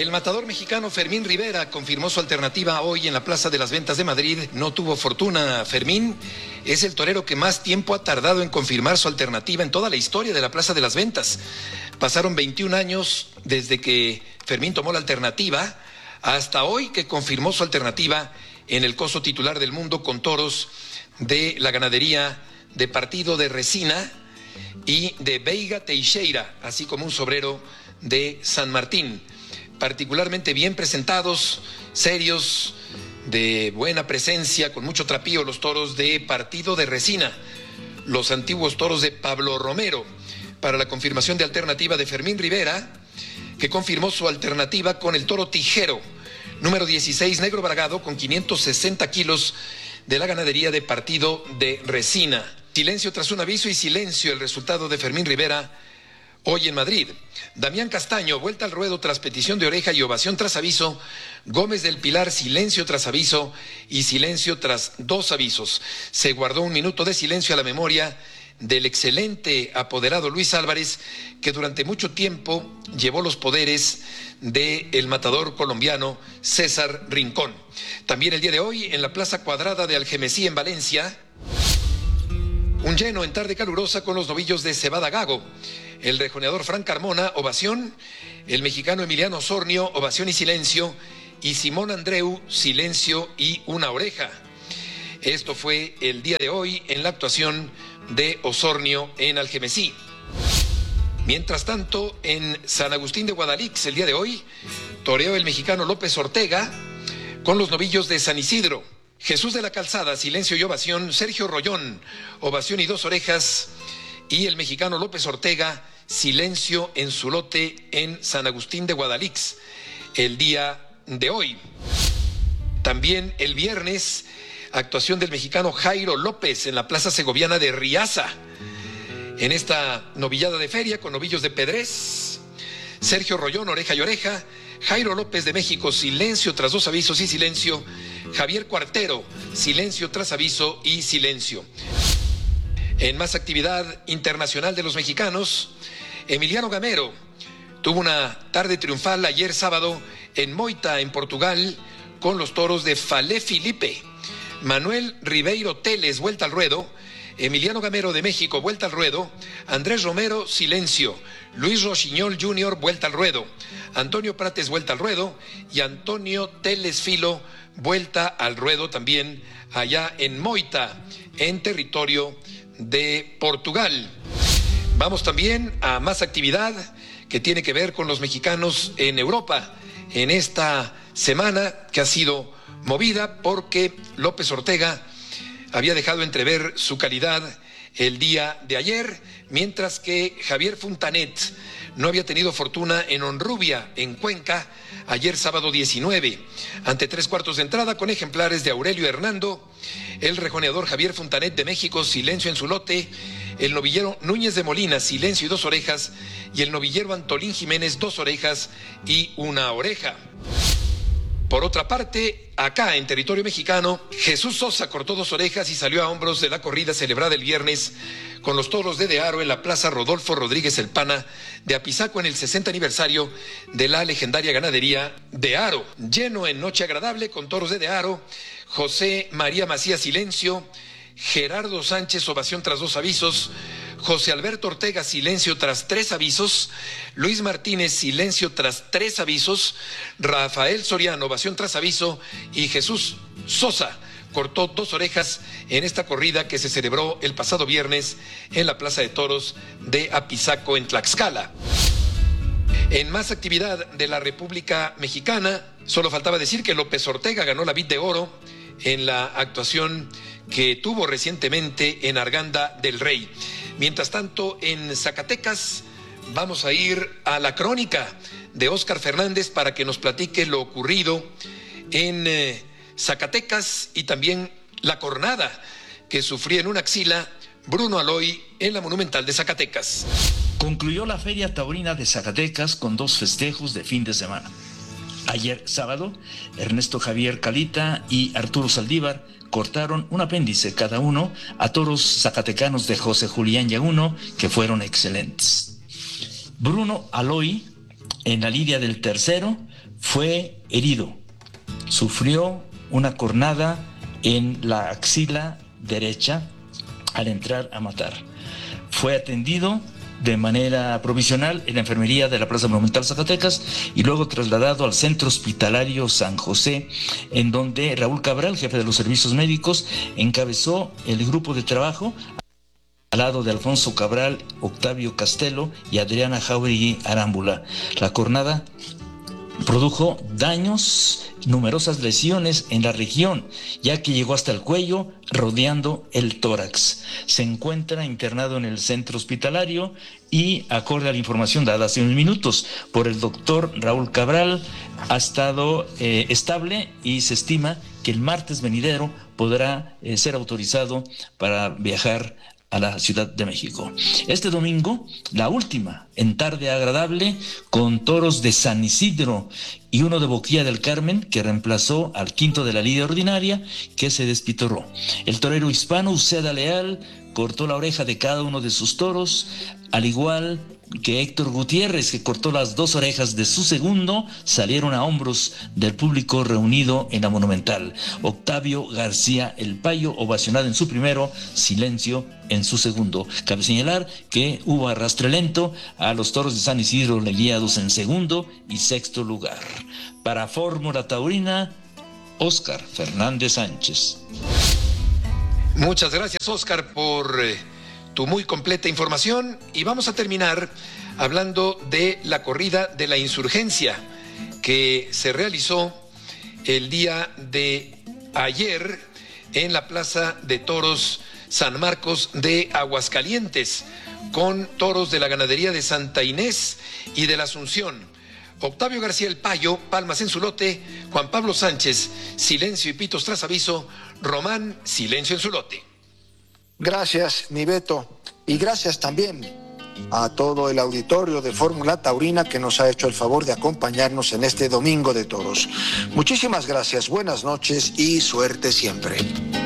El matador mexicano Fermín Rivera confirmó su alternativa hoy en la Plaza de las Ventas de Madrid. No tuvo fortuna. Fermín es el torero que más tiempo ha tardado en confirmar su alternativa en toda la historia de la Plaza de las Ventas. Pasaron 21 años desde que Fermín tomó la alternativa hasta hoy que confirmó su alternativa en el coso titular del mundo con toros de la ganadería de Partido de Resina y de Veiga Teixeira, así como un sobrero de San Martín. Particularmente bien presentados, serios, de buena presencia, con mucho trapío, los toros de Partido de Resina, los antiguos toros de Pablo Romero, para la confirmación de alternativa de Fermín Rivera, que confirmó su alternativa con el toro Tijero, número 16, negro bragado, con 560 kilos de la ganadería de Partido de Resina. Silencio tras un aviso y silencio el resultado de Fermín Rivera hoy en Madrid. Damián Castaño, vuelta al ruedo tras petición de oreja y ovación tras aviso. Gómez del Pilar, silencio tras aviso y silencio tras dos avisos. Se guardó un minuto de silencio a la memoria del excelente apoderado Luis Álvarez, que durante mucho tiempo llevó los poderes del matador colombiano César Rincón. También el día de hoy, en la Plaza Cuadrada de Algemesí, en Valencia, un lleno en tarde calurosa con los novillos de Cebada Gago. El rejoneador Frank Carmona, ovación. El mexicano Emiliano Osornio, ovación y silencio. Y Simón Andreu, silencio y una oreja. Esto fue el día de hoy en la actuación de Osornio en Algemesí. Mientras tanto, en San Agustín de Guadalix, el día de hoy, toreó el mexicano López Ortega con los novillos de San Isidro. Jesús de la Calzada, silencio y ovación. Sergio Rollón, ovación y dos orejas. Y el mexicano López Ortega, silencio en su lote en San Agustín de Guadalix, el día de hoy. También el viernes, actuación del mexicano Jairo López en la Plaza Segoviana de Riaza. En esta novillada de feria con novillos de Pedrés, Sergio Rollón, oreja y oreja. Jairo López de México, silencio tras dos avisos y silencio. Javier Cuartero, silencio tras aviso y silencio. En más actividad internacional de los mexicanos, Emiliano Gamero tuvo una tarde triunfal ayer sábado en Moita, en Portugal, con los toros de Falé Filipe. Manuel Ribeiro Teles, vuelta al ruedo. Emiliano Gamero de México, vuelta al ruedo. Andrés Romero, silencio. Luis Rochiñol Jr., vuelta al ruedo. Antonio Prates, vuelta al ruedo. Y Antonio Teles Filo, vuelta al ruedo también allá en Moita, en territorio de Portugal. Vamos también a más actividad que tiene que ver con los mexicanos en Europa en esta semana que ha sido movida porque López Ortega había dejado entrever su calidad el día de ayer, mientras que Javier Funtanet no había tenido fortuna en Honrubia, en Cuenca, ayer sábado 19, ante 3/4 de entrada con ejemplares de Aurelio Hernando, el rejoneador Javier Funtanet de México, silencio en su lote, el novillero Núñez de Molina, silencio y dos orejas, y el novillero Antolín Jiménez, dos orejas y una oreja. Por otra parte, acá en territorio mexicano, Jesús Sosa cortó dos orejas y salió a hombros de la corrida celebrada el viernes con los toros de Aro en la Plaza Rodolfo Rodríguez El Pana de Apizaco en el 60 aniversario de la legendaria ganadería de Aro. Lleno en noche agradable con toros de Aro, José María Macías, silencio. Gerardo Sánchez, ovación tras dos avisos. José Alberto Ortega, silencio tras tres avisos. Luis Martínez, silencio tras tres avisos. Rafael Soriano, ovación tras aviso. Y Jesús Sosa cortó dos orejas en esta corrida que se celebró el pasado viernes en la Plaza de Toros de Apizaco, en Tlaxcala. En más actividad de la República Mexicana, solo faltaba decir que López Ortega ganó la Vid de Oro en la actuación que tuvo recientemente en Arganda del Rey. Mientras tanto, en Zacatecas vamos a ir a la crónica de Óscar Fernández para que nos platique lo ocurrido en Zacatecas y también la cornada que sufrió en una axila Bruno Aloy en la Monumental de Zacatecas. Concluyó la Feria Taurina de Zacatecas con dos festejos de fin de semana. Ayer sábado, Ernesto Javier Calita y Arturo Saldívar cortaron un apéndice cada uno a toros zacatecanos de José Julián Yaguno que fueron excelentes. Bruno Aloy en la lidia del tercero fue herido. Sufrió una cornada en la axila derecha al entrar a matar. Fue atendido de manera provisional en la enfermería de la Plaza Monumental Zacatecas y luego trasladado al Centro Hospitalario San José, en donde Raúl Cabral, jefe de los servicios médicos, encabezó el grupo de trabajo al lado de Alfonso Cabral, Octavio Castelo y Adriana Jauregui Arámbula. La cornada produjo daños, numerosas lesiones en la región, ya que llegó hasta el cuello, rodeando el tórax. Se encuentra internado en el centro hospitalario y, acorde a la información dada hace unos minutos por el doctor Raúl Cabral, ha estado estable y se estima que el martes venidero podrá ser autorizado para viajar a la Ciudad de México. Este domingo, la última, en tarde agradable, con toros de San Isidro y uno de Boquilla del Carmen, que reemplazó al quinto de la lidia ordinaria, que se despitorró. El torero hispano Uceda Leal cortó la oreja de cada uno de sus toros, al igual que Héctor Gutiérrez, que cortó las 2 orejas de su segundo, salieron a hombros del público reunido en la Monumental. Octavio García El Payo, ovacionado en su primero, silencio en su segundo. Cabe señalar que hubo arrastre lento a los toros de San Isidro guiados en segundo y sexto lugar. Para Fórmula Taurina, Óscar Fernández Sánchez. Muchas gracias, Óscar, por tu muy completa información, y vamos a terminar hablando de la corrida de la insurgencia que se realizó el día de ayer en la Plaza de Toros San Marcos de Aguascalientes, con toros de la ganadería de Santa Inés y de la Asunción. Octavio García El Payo, palmas en su lote; Juan Pablo Sánchez, silencio y pitos tras aviso; Román, silencio en su lote. Gracias, mi Beto, y gracias también a todo el auditorio de Fórmula Taurina que nos ha hecho el favor de acompañarnos en este Domingo de Toros. Muchísimas gracias, buenas noches y suerte siempre.